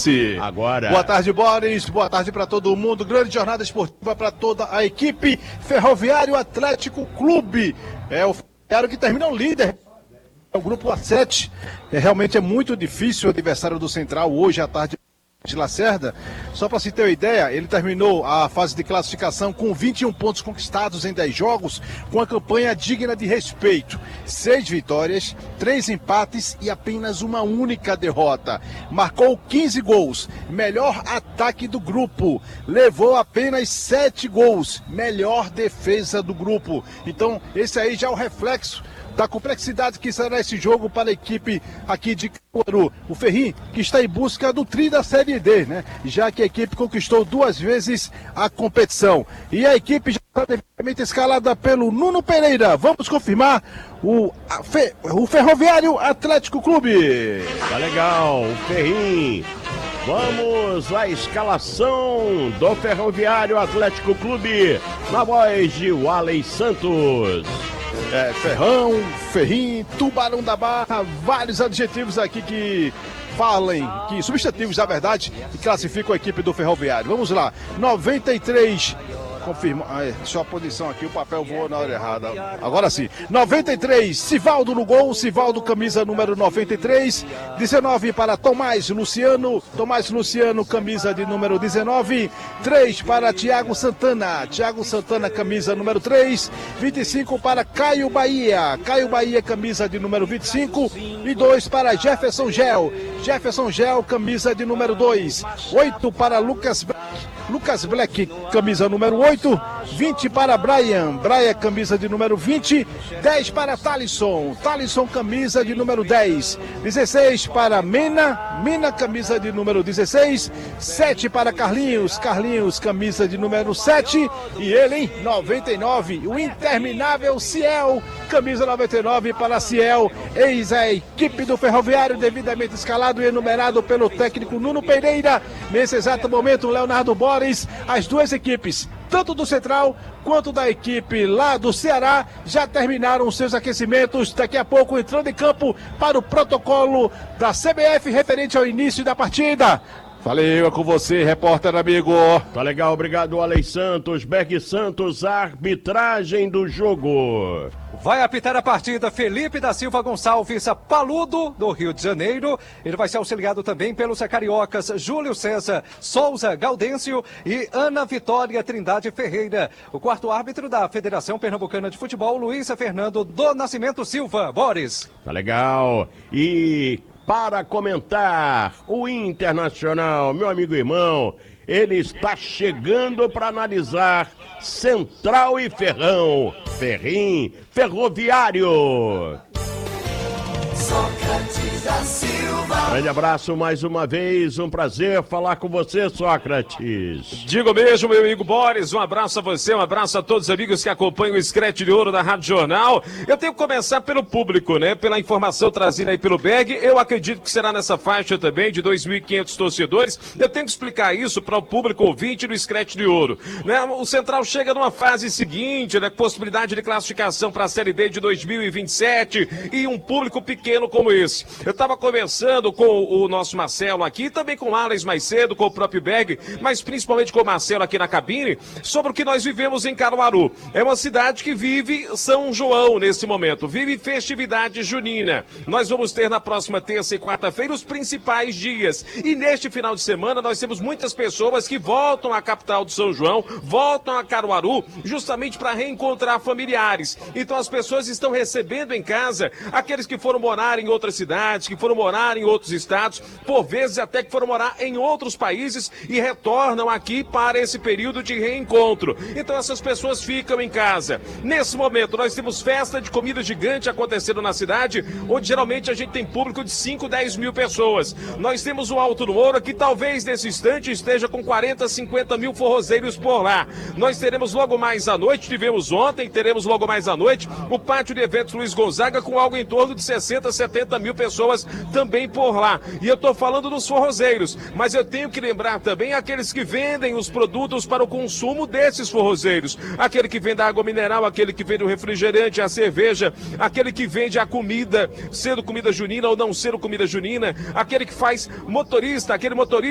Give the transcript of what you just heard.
lance. Agora. Boa tarde, Boris. Boa tarde para todo mundo. Grande jornada esportiva para toda a equipe. Ferroviário Atlético Clube. É o Ferroviário que termina o líder. O grupo A7. Realmente é muito difícil o adversário do Central hoje à tarde. De Lacerda, só para se ter uma ideia, ele terminou a fase de classificação com 21 pontos conquistados em 10 jogos, com a campanha digna de respeito. 6 vitórias, 3 empates e apenas uma única derrota. Marcou 15 gols, melhor ataque do grupo. Levou apenas 7 gols, melhor defesa do grupo. Então, esse aí já é o reflexo da complexidade que será esse jogo para a equipe aqui de Caruaru. O Ferrinho, que está em busca do tri da Série D, né? Já que a equipe conquistou 2 vezes a competição. E a equipe já está devidamente escalada pelo Nuno Pereira. Vamos confirmar o Ferroviário Atlético Clube. Tá legal, o Ferrinho. Vamos à escalação do Ferroviário Atlético Clube, na voz de Walley Santos. Ferrão, Ferrinho, Tubarão da Barra, vários adjetivos aqui que falem, que substantivos, na verdade, que classificam a equipe do Ferroviário. Vamos lá, 93... Confirma. Deixa a posição aqui, o papel voou na hora errada. Agora sim. 93, Sivaldo no gol. Sivaldo, camisa número 93. 19 para Tomás Luciano. Tomás Luciano, camisa de número 19. 3 para Thiago Santana. Thiago Santana, camisa número 3. 25 para Caio Bahia. Caio Bahia, camisa de número 25. E 2 para Jefferson Gel. Jefferson Gel, camisa de número 2. 8 para Lucas Black, camisa número 8. 20 para Brian, camisa de número 20. 10 para Thalisson, camisa de número 10. 16 para Mena, camisa de número 16. 7 para Carlinhos, camisa de número 7. E ele, hein, 99, o interminável Ciel, camisa 99 para Ciel. Eis a equipe do Ferroviário, devidamente escalado e enumerado pelo técnico Nuno Pereira. Nesse exato momento, o Leonardo Boris, as duas equipes, tanto do Central quanto da equipe lá do Ceará, já terminaram seus aquecimentos. Daqui a pouco entrando em campo para o protocolo da CBF referente ao início da partida. Valeu, é com você, repórter amigo. Tá legal, obrigado, Walley Santos. Berg Santos, arbitragem do jogo. Vai apitar a partida Felipe da Silva Gonçalves Paludo, do Rio de Janeiro. Ele vai ser auxiliado também pelos cariocas Júlio César Souza Gaudêncio e Ana Vitória Trindade Ferreira. O quarto árbitro da Federação Pernambucana de Futebol, Luiz Fernando do Nascimento Silva. Boris. Tá legal. E para comentar o Internacional, meu amigo irmão, ele está chegando para analisar Central e Ferrão. Ferrinho, Ferroviário. Sócrates da Silva. Grande abraço mais uma vez, um prazer falar com você, Sócrates. Digo mesmo, meu amigo Boris, um abraço a você, um abraço a todos os amigos que acompanham o Scratch de Ouro da Rádio Jornal. Eu tenho que começar pelo público, né? Pela informação trazida aí pelo Berg, eu acredito que será nessa faixa também de 2.500 torcedores. Eu tenho que explicar isso para o público ouvinte do Scratch de Ouro, né? O Central chega numa fase seguinte, né? Possibilidade de classificação para a Série D de 2027 e um público pequeno como esse. Eu estava conversando com o nosso Marcelo aqui, também com o Alex mais cedo, com o próprio Berg, mas principalmente com o Marcelo aqui na cabine, sobre o que nós vivemos em Caruaru. É uma cidade que vive São João nesse momento, vive festividade junina. Nós vamos ter na próxima terça e quarta-feira os principais dias. E neste final de semana nós temos muitas pessoas que voltam à capital do São João, voltam a Caruaru, justamente para reencontrar familiares. Então as pessoas estão recebendo em casa aqueles que foram morar em outras cidades, que foram morar em outros estados, por vezes até que foram morar em outros países e retornam aqui para esse período de reencontro. Então essas pessoas ficam em casa. Nesse momento nós temos festa de comida gigante acontecendo na cidade, onde geralmente a gente tem público de 5, 10 mil pessoas. Nós temos o Alto do Moura, que talvez nesse instante esteja com 40, 50 mil forrozeiros por lá. Nós teremos logo mais à noite, tivemos ontem, teremos logo mais à noite, o Pátio de Eventos Luiz Gonzaga com algo em torno de 60, 70 mil pessoas também por lá. E eu estou falando dos forrozeiros, mas eu tenho que lembrar também aqueles que vendem os produtos para o consumo desses forrozeiros. Aquele que vende a água mineral, aquele que vende o refrigerante, a cerveja, aquele que vende a comida, sendo comida junina ou não sendo comida junina, aquele que faz motorista, aquele motorista